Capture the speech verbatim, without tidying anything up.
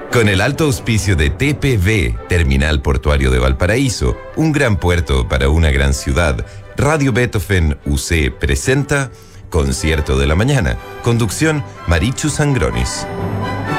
Con el alto auspicio de T P V, Terminal Portuario de Valparaíso, un gran puerto para una gran ciudad, Radio Beethoven U C presenta Concierto de la Mañana. Conducción, Marichu Sangronis.